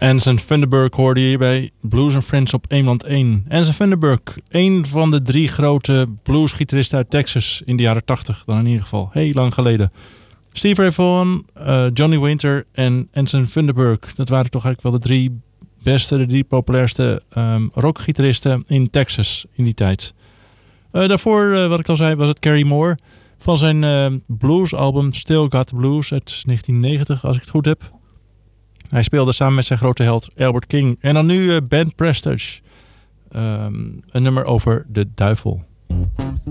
Anson Funderburk hoorde je hier bij Blues and Friends op Eemland 1. Anson Funderburk, een van de 3 grote bluesgitaristen uit Texas in de jaren 80. Dan in ieder geval, heel lang geleden. Steve Ray Vaughan, Johnny Winter en Anson Funderburk. Dat waren toch eigenlijk wel de 3 beste, de 3 populairste rockgitaristen in Texas in die tijd. Daarvoor, wat ik al zei, was het Gary Moore van zijn bluesalbum Still Got the Blues uit 1990, als ik het goed heb. Hij speelde samen met zijn grote held Albert King. En dan nu Ben Prestage. Een nummer over de duivel.